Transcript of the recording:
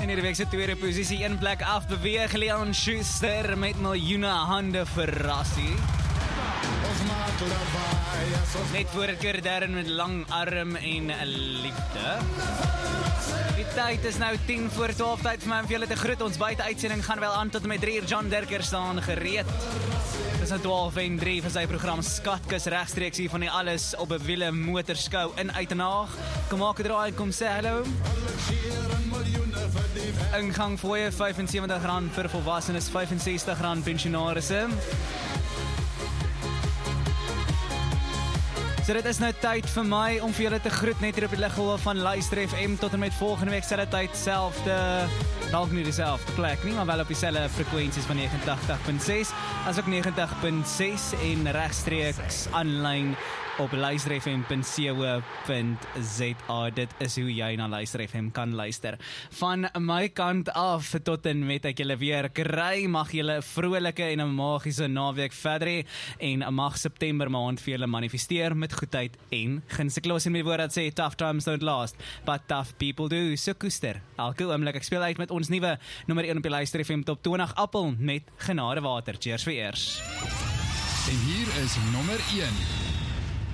in hierdie week se tweede posisie, een plek af beweeg Leon Schuster met miljoene hande vir Rassie. Net voor het keer Darren met lang arm en liefde. Die tyd is nou 10 voor 12, tyd vir my om vir julle te groet. Ons buite uitsending gaan wel aan tot en met 3 uur. John Derker staan gereed. Dis nou 12 en 3 vir sy program Skatkus regstreeks hier van die Alles op 'n wiele motorskou in Uitenaag. Kom maak 'n draai, kom sê hallo. Ingang fooie R75 vir volwassenes, R65 pensionarisse. So dit is nou tyd vir my om vir julle te groet net hier op die liggolwe van Luister FM tot en met volgende week selfde tyd, selfde, dalk nie dieselfde plek nie, maar wel op dieselfde frekwensies van 89.6 as ook 90.6 en regstreeks aanlyn op luisterfm.co.za. Dit is hoe jy na Luister FM kan luister. Van my kant af tot en met ek julle weer kry, mag julle 'n vrolike en 'n magiese naweek verder hê en mag September maand vir julle manifesteer met goedheid en guns. Ek los in my woord dat sê tough times don't last, but tough people do. So koester elke oomblik. Ek speel uit met ons nuwe nommer 1 op die Luister FM Top 20 Appel met Genadewater. Cheers vir eers. En hier is nommer 1.